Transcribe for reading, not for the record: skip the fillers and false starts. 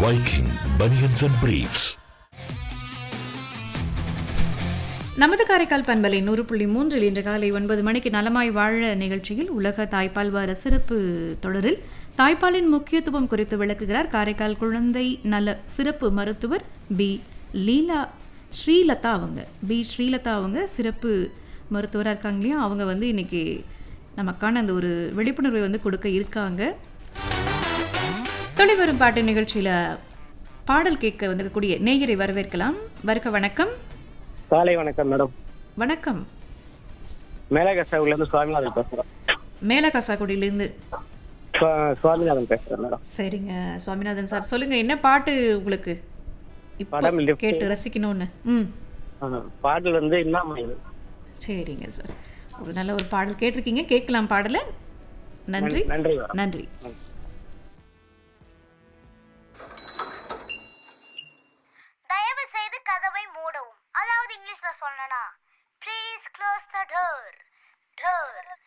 Viking Bunions and Briefs. நமது காரைக்கால் பண்பலை 100.3 இன்று காலை 9 மணிக்கு நலமாய் வாழ நிகழ்ச்சியில் உலக தாய்ப்பால் வார சிறப்பு தொடரில் தாய்ப்பாலின் முக்கியத்துவம் குறித்து விளக்குகிறார் காரைக்கால் குழந்தை நல சிறப்பு மருத்துவர் ஸ்ரீலதா அவங்க சிறப்பு மருத்துவராக இருக்காங்க இல்லையா. அவங்க இன்னைக்கு நமக்கான அந்த ஒரு விழிப்புணர்வை கொடுக்க இருக்காங்க. தொலைவரும் பாட்டு நிகழ்ச்சியில பாடல் கேட்க வந்திருக்கக்கூடிய நேயரை வரவேற்கலாம். வருக வணக்கம். காலை வணக்கம் மேடம். வணக்கம். மேலகசாகுடியிலிருந்து சுவாமிநாதன் பேசுறேன். மேலகசாகுடியிலிருந்து சுவாமிநாதன் பேசுறேன் மேடம். சரிங்க சுவாமிநாதன் சார், சொல்லுங்க என்ன பாட்டு உங்களுக்கு கேட்டு ரசிக்கணும்னு? பாடல் இன்னும் சரிங்க சார், ஒரு நல்ல ஒரு பாடல் கேட்டிருக்கீங்க, கேட்கலாம் பாடல. நன்றி நன்றி நன்றி. தயவு செய்து கதவை மூடவும். அதாவது இங்கிலீஷ்ல சொல்லணும்னா ப்ளீஸ் க்ளோஸ் த டோர்.